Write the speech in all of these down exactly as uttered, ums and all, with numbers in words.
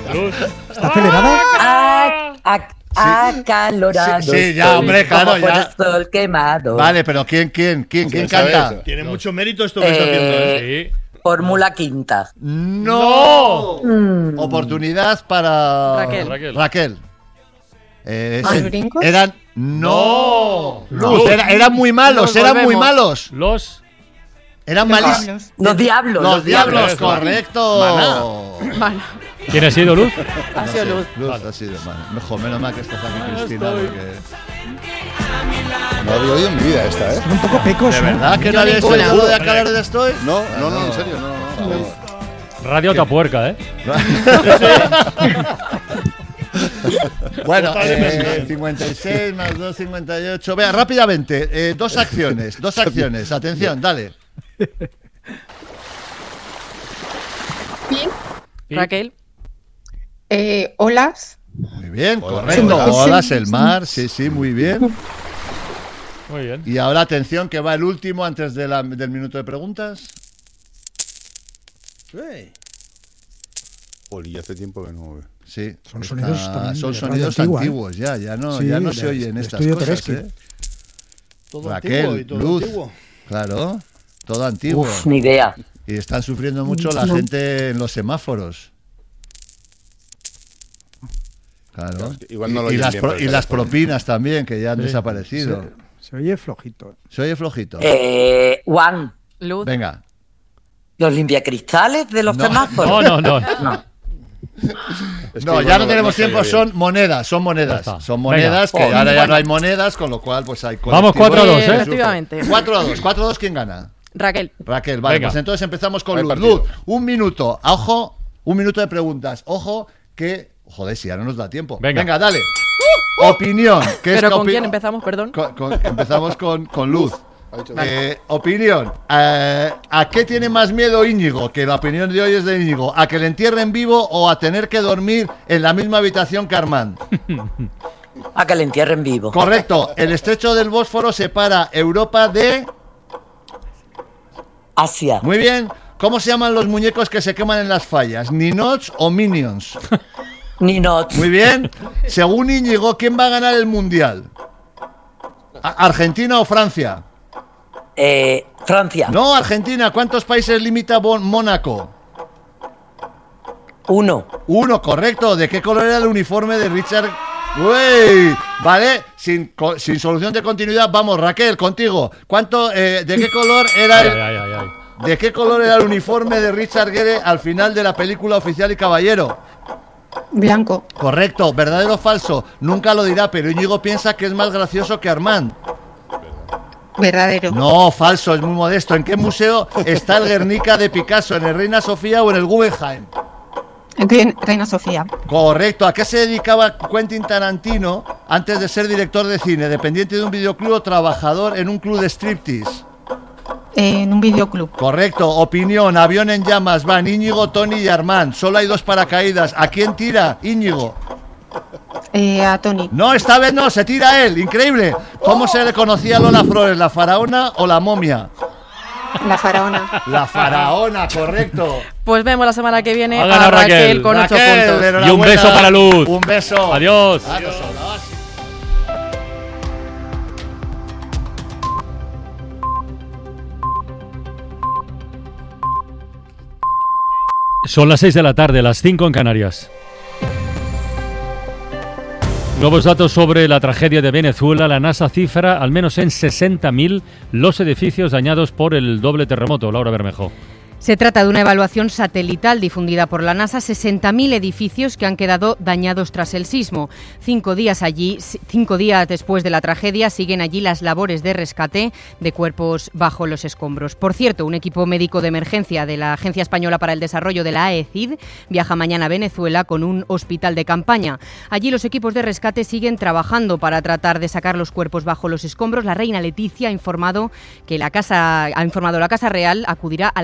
¿Está acelerada? A, a, acalorado. Sí, sí, ya, hombre, claro, como ya. por el sol quemado. Vale, pero ¿quién, quién, quién, quién Eso canta? es. Tiene mucho mérito esto que está haciendo. ¿eh? Eh, Fórmula Quinta. ¡No! Mm. Oportunidad para Raquel. Raquel. Raquel. Eh, ¿Los sí, brincos? eran no, No. Luz, era- eran muy malos, Nos eran muy volvemos. malos. Los. Eran Los malísimos. diablos. Los diablos. Los diablos, Eso. correcto. Vale, ¿Quién ha sido Luz? ha sido Luz. Luz ha sido, vale. Mejor, menos mal que estás aquí, Cristina, porque... No había oído en mi vida esta, ¿eh? Un poco pecos, ¿De ¿no? verdad que Yo no habíais ninguna. oído de Acalor de Estoy? No, no, no, en serio, no. no, no. Radio Tapuerca, ¿eh? Bueno, eh, cincuenta y seis más dos, cincuenta y ocho. Vea, rápidamente, eh, dos acciones, dos acciones. Atención, dale. Y Raquel. eh, olas. Muy bien, Hola, correcto. hola. Olas, el mar, sí, sí, muy bien. Muy bien. Y ahora atención, que va el último antes de la- del minuto de preguntas. Jolí, hace tiempo que no. Sí, Son está- sonidos también son de sonidos radio antigua, antiguos, ya, ya no, Sí, ya no de- se oyen de estas Estudio cosas, Teresky. ¿eh? Todo Raquel, antiguo y todo Luz. antiguo. Claro, todo antiguo. Uf, ni idea. Y están sufriendo mucho la No. gente en los semáforos. Claro. Claro, es que igual no lo y, oyen las bien pro- por el y las teléfono. propinas también, que ya han Sí. desaparecido. Se, se oye flojito. Se oye flojito. Eh, Juan, Luz. Venga. los limpiacristales de los No. semáforos. No, no, no. No. Es que No, igual ya no tenemos se oye tiempo, bien. son monedas, son monedas. Ya está. Son monedas, Venga. que ahora ya Bueno. no hay monedas, con lo cual pues hay Vamos, colectivos cuatro a dos, que ¿eh? sufren. Efectivamente. cuatro a dos, cuatro a dos, ¿quién gana? Raquel. Raquel, vale, Venga. pues entonces empezamos con Hay Luz. partido. Luz, un minuto, ojo, un minuto de preguntas. Ojo, que. Joder, si ya no nos da tiempo. Venga. dale. Opinión. ¿qué es ¿Pero que con opi- quién empezamos, perdón? Con- con- empezamos con, con Luz. Ha dicho Eh, opinión. Eh, ¿A qué tiene más miedo Íñigo? Que la opinión de hoy es de Íñigo. ¿A que le entierren vivo o a tener que dormir en la misma habitación que Armand? A que le entierren vivo. Correcto. El estrecho del Bósforo separa Europa de... Asia. Muy bien. ¿Cómo se llaman los muñecos que se queman en las fallas? ¿Ninots o Minions? Ninot. Muy bien. Según Íñigo, ¿quién va a ganar el Mundial? ¿A- ¿Argentina o Francia? Eh, Francia. No, Argentina. ¿Cuántos países limita Bon- Mónaco? Uno. Uno, correcto. ¿De qué color era el uniforme de Richard? Uy, vale, sin, co- sin solución de continuidad. Vamos, Raquel, contigo. ¿Cuánto, eh, ¿De qué color era Ay, el, ay, ay, ay. ¿De qué color era el uniforme de Richard Gere al final de la película Oficial y Caballero? Blanco. Correcto, verdadero o falso. Nunca lo dirá, pero Íñigo piensa que es más gracioso que Armand. Verdadero. No, falso, es muy modesto. ¿En qué museo está el Guernica de Picasso? ¿En el Reina Sofía o en el Guggenheim? Reina, Reina Sofía. Correcto. ¿A qué se dedicaba Quentin Tarantino antes de ser director de cine? ¿Dependiente de un videoclub o trabajador en un club de striptease? Eh, en un videoclub. Correcto. Opinión. Avión en llamas. Van Íñigo, Tony y Armand. Solo hay dos paracaídas. ¿A quién tira? Íñigo. Eh, a Tony. No, esta vez no. Se tira él. Increíble. ¿Cómo se le conocía a Lola Flores? ¿La faraona o la momia? La faraona. La faraona, correcto. Pues vemos la semana que viene Ha a ganado Raquel, Raquel. con ocho Raquel, puntos. enhorabuena. Y un beso para Luz. Un beso. Adiós. Ah, no sobrabas. Son las seis de la tarde, las cinco en Canarias. Nuevos datos sobre la tragedia de Venezuela. La NASA cifra al menos en sesenta mil los edificios dañados por el doble terremoto. Laura Bermejo. Se trata de una evaluación satelital difundida por la NASA, sesenta mil edificios que han quedado dañados tras el sismo. Cinco días allí, cinco días después de la tragedia, siguen allí las labores de rescate de cuerpos bajo los escombros. Por cierto, un equipo médico de emergencia de la Agencia Española para el Desarrollo de la A E C I D viaja mañana a Venezuela con un hospital de campaña. Allí los equipos de rescate siguen trabajando para tratar de sacar los cuerpos bajo los escombros. La reina Leticia ha informado que la casa ha informado la Casa Real acudirá a las ocho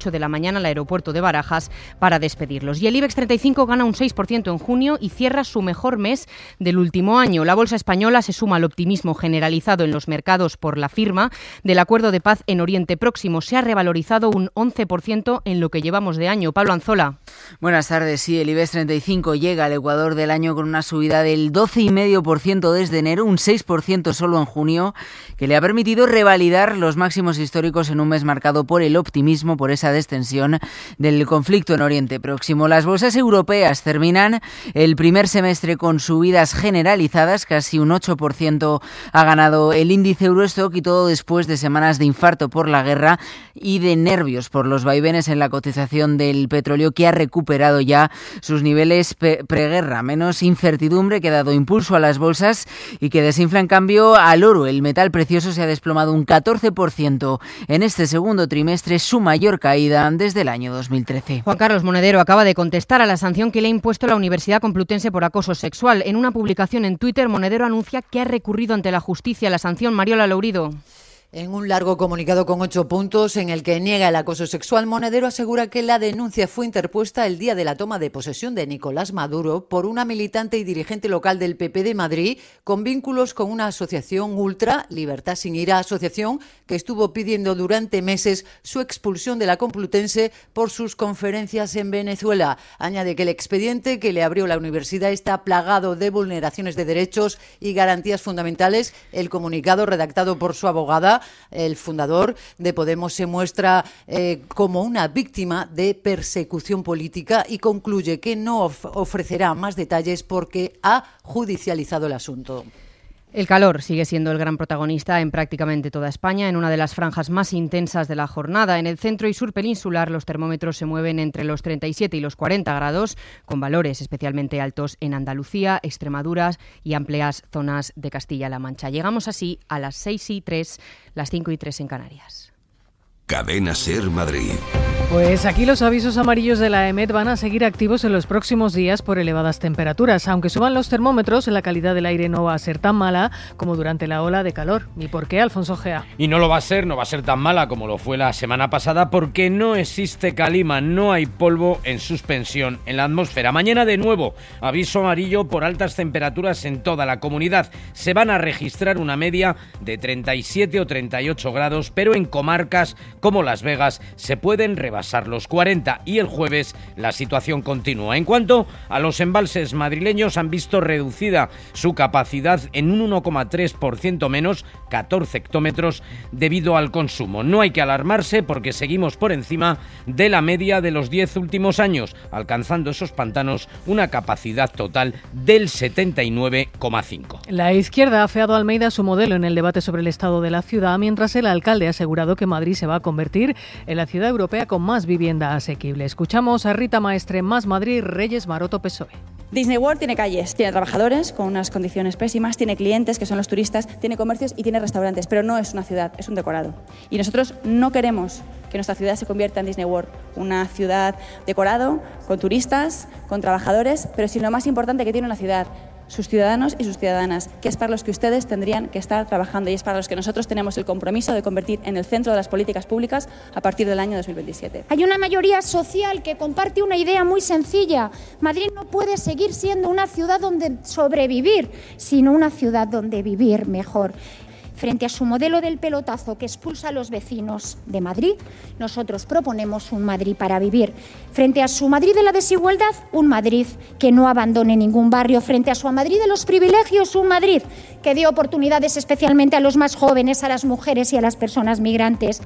ocho de la mañana al aeropuerto de Barajas para despedirlos. Y el IBEX treinta y cinco gana un seis por ciento en junio y cierra su mejor mes del último año. La bolsa española se suma al optimismo generalizado en los mercados por la firma del acuerdo de paz en Oriente Próximo. Se ha revalorizado un once por ciento en lo que llevamos de año. Pablo Anzola. Buenas tardes. Sí, el IBEX treinta y cinco llega al Ecuador del año con una subida del doce coma cinco por ciento desde enero, un seis por ciento solo en junio, que le ha permitido revalidar los máximos históricos en un mes marcado por el optimismo por esa descensión del conflicto en Oriente Próximo. Las bolsas europeas terminan el primer semestre con subidas generalizadas, casi un ocho por ciento ha ganado el índice Eurostock, y todo después de semanas de infarto por la guerra y de nervios por los vaivenes en la cotización del petróleo, que ha recuperado ya sus niveles pe- preguerra. Menos incertidumbre que ha dado impulso a las bolsas y que desinfla en cambio al oro. El metal precioso se ha desplomado un catorce por ciento en este segundo trimestre, su mayor caída desde el año dos mil trece. Juan Carlos Monedero acaba de contestar a la sanción que le ha impuesto la Universidad Complutense por acoso sexual. En una publicación en Twitter, Monedero anuncia que ha recurrido ante la justicia la sanción. Mariola Lourido. En un largo comunicado con ocho puntos en el que niega el acoso sexual, Monedero asegura que la denuncia fue interpuesta el día de la toma de posesión de Nicolás Maduro por una militante y dirigente local del P P de Madrid con vínculos con una asociación ultra, Libertad Sin Ira, asociación que estuvo pidiendo durante meses su expulsión de la Complutense por sus conferencias en Venezuela. Añade que el expediente que le abrió la universidad está plagado de vulneraciones de derechos y garantías fundamentales. El comunicado, redactado por su abogada, el fundador de Podemos, se muestra eh, como una víctima de persecución política y concluye que no of- ofrecerá más detalles porque ha judicializado el asunto. El calor sigue siendo el gran protagonista en prácticamente toda España, en una de las franjas más intensas de la jornada. En el centro y sur peninsular los termómetros se mueven entre los treinta y siete y los cuarenta grados, con valores especialmente altos en Andalucía, Extremadura y amplias zonas de Castilla-La Mancha. Llegamos así a las seis y tres, las cinco y tres en Canarias. Cadena Ser Madrid. Pues aquí los avisos amarillos de la EMET van a seguir activos en los próximos días por elevadas temperaturas. Aunque suban los termómetros, la calidad del aire no va a ser tan mala como durante la ola de calor. ¿Y por qué, Alfonso Gea? Y no lo va a ser, no va a ser tan mala como lo fue la semana pasada, porque no existe calima, no hay polvo en suspensión en la atmósfera. Mañana de nuevo, aviso amarillo por altas temperaturas en toda la comunidad. Se van a registrar una media de treinta y siete o treinta y ocho grados, pero en comarcas como Las Vegas se pueden rebasar los cuarenta, y el jueves la situación continúa. En cuanto a los embalses madrileños, han visto reducida su capacidad en un uno coma tres por ciento menos, catorce hectómetros, debido al consumo. No hay que alarmarse porque seguimos por encima de la media de los diez últimos años, alcanzando esos pantanos una capacidad total del setenta y nueve coma cinco. La izquierda ha afeado a Almeida su modelo en el debate sobre el estado de la ciudad, mientras el alcalde ha asegurado que Madrid se va a convertir en la ciudad europea con más vivienda asequible. Escuchamos a Rita Maestre, Más Madrid, Reyes Maroto, P S O E. Disney World tiene calles, tiene trabajadores con unas condiciones pésimas, tiene clientes que son los turistas, tiene comercios y tiene restaurantes, pero no es una ciudad, es un decorado. Y nosotros no queremos que nuestra ciudad se convierta en Disney World, una ciudad decorado, con turistas, con trabajadores, pero sin lo más importante que tiene una ciudad: sus ciudadanos y sus ciudadanas, que es para los que ustedes tendrían que estar trabajando y es para los que nosotros tenemos el compromiso de convertir en el centro de las políticas públicas a partir del año dos mil veintisiete. Hay una mayoría social que comparte una idea muy sencilla. Madrid no puede seguir siendo una ciudad donde sobrevivir, sino una ciudad donde vivir mejor. Frente a su modelo del pelotazo que expulsa a los vecinos de Madrid, nosotros proponemos un Madrid para vivir. Frente a su Madrid de la desigualdad, un Madrid que no abandone ningún barrio. Frente a su Madrid de los privilegios, un Madrid que dé oportunidades especialmente a los más jóvenes, a las mujeres y a las personas migrantes.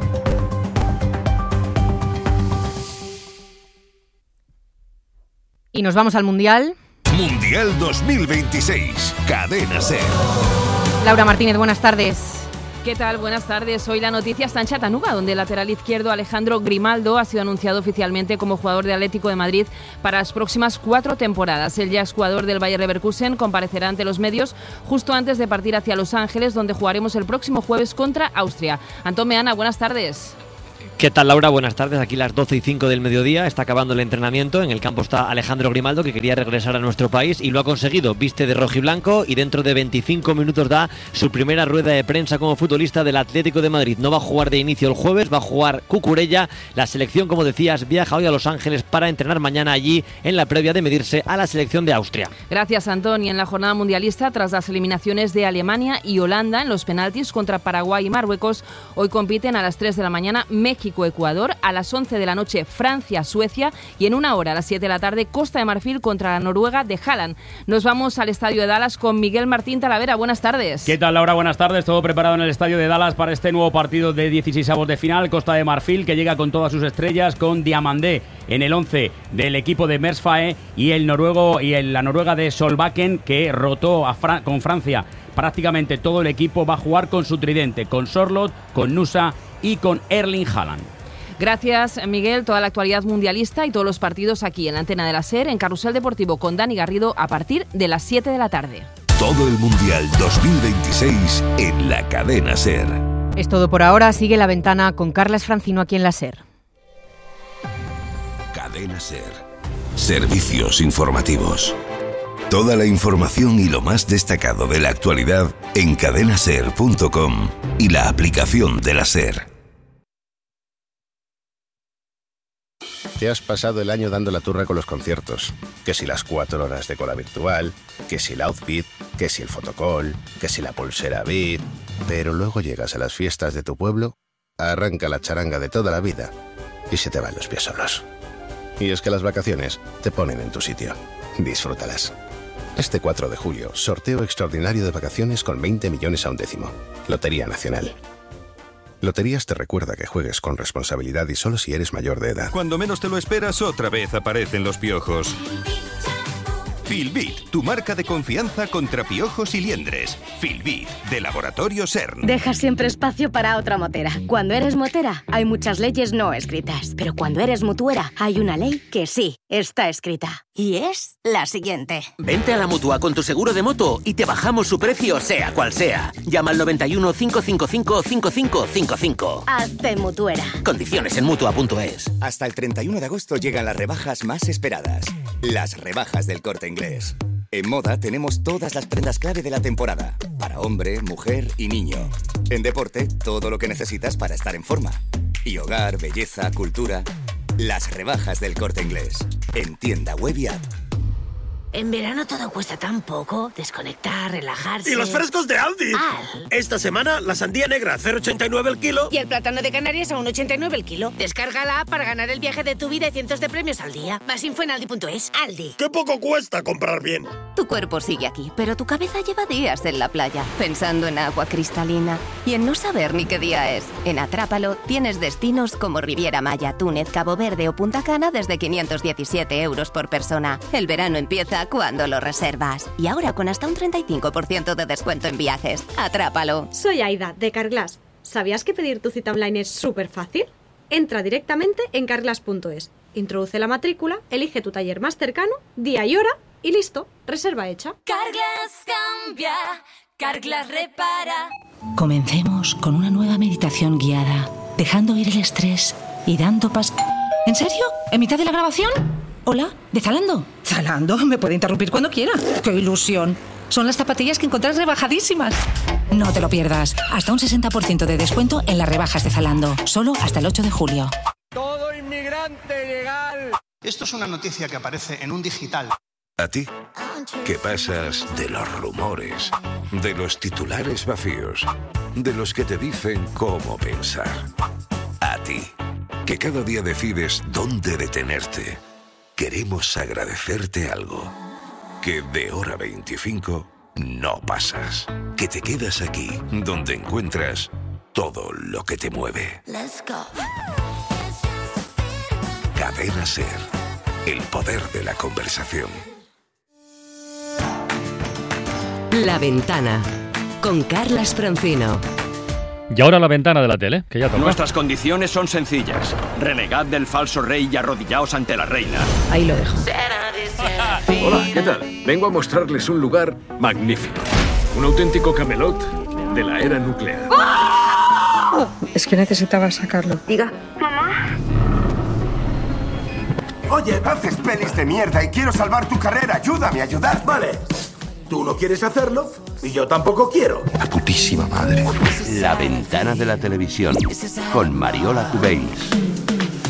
Y nos vamos al Mundial. Mundial dos mil veintiséis. Cadena Ser. Laura Martínez, buenas tardes. ¿Qué tal? Buenas tardes. Hoy la noticia está en Chattanooga, donde el lateral izquierdo Alejandro Grimaldo ha sido anunciado oficialmente como jugador de Atlético de Madrid para las próximas cuatro temporadas. El ya exjugador del Bayer Leverkusen comparecerá ante los medios justo antes de partir hacia Los Ángeles, donde jugaremos el próximo jueves contra Austria. Antón Meana, buenas tardes. ¿Qué tal, Laura? Buenas tardes. Aquí las doce y cinco del mediodía. Está acabando el entrenamiento. En el campo está Alejandro Grimaldo, que quería regresar a nuestro país y lo ha conseguido. Viste de rojiblanco y dentro de veinticinco minutos da su primera rueda de prensa como futbolista del Atlético de Madrid. No va a jugar de inicio el jueves, va a jugar Cucurella. La selección, como decías, viaja hoy a Los Ángeles para entrenar mañana allí en la previa de medirse a la selección de Austria. Gracias, Antón. Y en la jornada mundialista, tras las eliminaciones de Alemania y Holanda en los penaltis contra Paraguay y Marruecos, hoy compiten a las tres de la mañana México-Ecuador, a las once de la noche Francia-Suecia y en una hora a las siete de la tarde Costa de Marfil contra la Noruega de Haaland. Nos vamos al estadio de Dallas con Miguel Martín Talavera. Buenas tardes. ¿Qué tal, Laura? Buenas tardes. Todo preparado en el estadio de Dallas para este nuevo partido de dieciseisavos de final. Costa de Marfil, que llega con todas sus estrellas, con Diamandé en el once del equipo de Mersfae y el noruego y el, la noruega de Solbakken, que rotó a Fra- con Francia. Prácticamente todo el equipo va a jugar con su tridente, con Sorloth, con Nusa y con Erling Haaland. Gracias, Miguel. Toda la actualidad mundialista y todos los partidos aquí en la antena de la SER, en Carrusel Deportivo con Dani Garrido, a partir de las siete de la tarde. Todo el Mundial dos mil veintiséis en la cadena SER. Es todo por ahora. Sigue La Ventana con Carlas Francino aquí en la SER. Cadena SER. Servicios informativos. Toda la información y lo más destacado de la actualidad en cadena ser punto com y la aplicación de la SER. Te has pasado el año dando la turra con los conciertos. Que si las cuatro horas de cola virtual, que si el outfit, que si el fotocall, que si la pulsera Beat. Pero luego llegas a las fiestas de tu pueblo, arranca la charanga de toda la vida y se te van los pies solos. Y es que las vacaciones te ponen en tu sitio. Disfrútalas. Este cuatro de julio, sorteo extraordinario de vacaciones con veinte millones a un décimo. Lotería Nacional. Loterías te recuerda que juegues con responsabilidad y solo si eres mayor de edad. Cuando menos te lo esperas, otra vez aparecen los piojos. Filbit, tu marca de confianza contra piojos y liendres. Filbit, de Laboratorio CERN. Deja siempre espacio para otra motera. Cuando eres motera, hay muchas leyes no escritas. Pero cuando eres mutuera, hay una ley que sí está escrita. Y es la siguiente. Vente a la Mutua con tu seguro de moto y te bajamos su precio, sea cual sea. Llama al noventa y uno, cinco cinco cinco, cinco cinco cinco cinco. Hazte mutuera. Condiciones en mutua punto es. Hasta el treinta y uno de agosto llegan las rebajas más esperadas. Las rebajas del Corte Inglés. En moda tenemos todas las prendas clave de la temporada. Para hombre, mujer y niño. En deporte, todo lo que necesitas para estar en forma. Y hogar, belleza, cultura. Las rebajas del Corte Inglés. En tienda web y app. En verano todo cuesta tan poco. Desconectar, relajarse. ¡Y los frescos de Aldi! Al. Esta semana, la sandía negra a cero coma ochenta y nueve el kilo. Y el plátano de Canarias a uno coma ochenta y nueve el kilo. Descarga la app para ganar el viaje de tu vida y cientos de premios al día. Más info en aldi punto es. Aldi. ¡Qué poco cuesta comprar bien! Tu cuerpo sigue aquí, pero tu cabeza lleva días en la playa, pensando en agua cristalina y en no saber ni qué día es. En Atrápalo tienes destinos como Riviera Maya, Túnez, Cabo Verde o Punta Cana desde quinientos diecisiete euros por persona. El verano empieza cuando lo reservas. Y ahora con hasta un treinta y cinco por ciento de descuento en viajes. Atrápalo. Soy Aida, de Carglass. ¿Sabías que pedir tu cita online es súper fácil? Entra directamente en carglass punto es. Introduce la matrícula, elige tu taller más cercano, día y hora y listo, reserva hecha. Carglass cambia, Carglass repara. Comencemos con una nueva meditación guiada, dejando ir el estrés y dando pas... ¿En serio? ¿En mitad de la grabación? Hola, ¿de Zalando? Zalando, me puede interrumpir cuando quiera. ¡Qué ilusión! Son las zapatillas que encontrás rebajadísimas. No te lo pierdas. Hasta un sesenta por ciento de descuento en las rebajas de Zalando. Solo hasta el ocho de julio. Todo inmigrante legal. Esto es una noticia que aparece en un digital. A ti, que pasas de los rumores, de los titulares vacíos, de los que te dicen cómo pensar. A ti, que cada día decides dónde detenerte. Queremos agradecerte algo. Que de hora veinticinco no pasas. Que te quedas aquí, donde encuentras todo lo que te mueve. Let's go. Cadena SER. El poder de la conversación. La Ventana con Carlas Francino. Y ahora la ventana de la tele, que ya toca. Nuestras condiciones son sencillas. Renegad del falso rey y arrodillaos ante la reina. Ahí lo dejo. Hola, ¿qué tal? Vengo a mostrarles un lugar magnífico. Un auténtico Camelot de la era nuclear. No, es que necesitaba sacarlo. Diga. Mamá. Oye, haces pelis de mierda y quiero salvar tu carrera. Ayúdame a ayudar. Vale. Tú no quieres hacerlo y yo tampoco quiero. La putísima madre. La ventana de la televisión con Mariola Cubells.